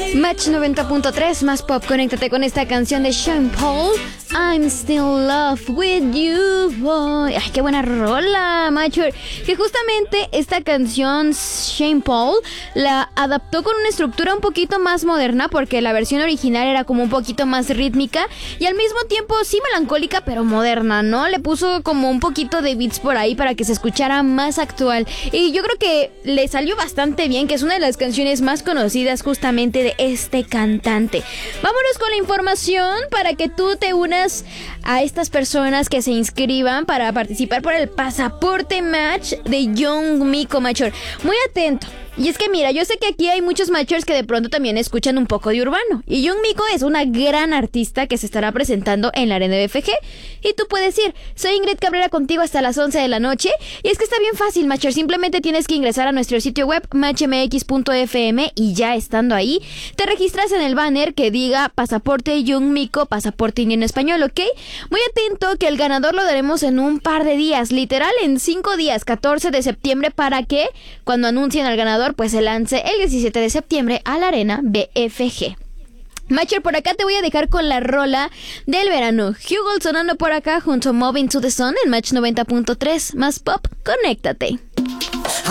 Match 90.3, más pop, conéctate con esta canción de Sean Paul, I'm Still in Love with You, boy. Ay, qué buena rola, macho. Que justamente esta canción Sean Paul la adaptó con una estructura un poquito más moderna, porque la versión original era como un poquito más rítmica y al mismo tiempo sí melancólica, pero moderna, ¿no? Le puso como un poquito de beats por ahí para que se escuchara más actual. Y yo creo que le salió bastante bien, que es una de las canciones más conocidas justamente de este cantante. Vámonos con la información para que tú te unas a estas personas que se inscriban para participar por el pasaporte match de Young Miko Machor. Muy atento. Y es que mira, yo sé que aquí hay muchos machos que de pronto también escuchan un poco de urbano. Y Young Miko es una gran artista que se estará presentando en la Arena BFG. Y tú puedes ir. Soy Ingrid Cabrera contigo hasta las 11 de la noche. Y es que está bien fácil, machos. Simplemente tienes que ingresar a nuestro sitio web matchmx.fm y ya estando ahí, te registras en el banner que diga Pasaporte Young Miko, Pasaporte Indie en español, ¿ok? Muy atento que el ganador lo daremos en un par de días, literal en 5 días, 14 de septiembre, para que cuando anuncien al ganador pues se lance el 17 de septiembre a la Arena BFG. Macher, por acá te voy a dejar con la rola del verano. Hugel sonando por acá junto a Moving to the Sun en Match 90.3. Más pop, conéctate.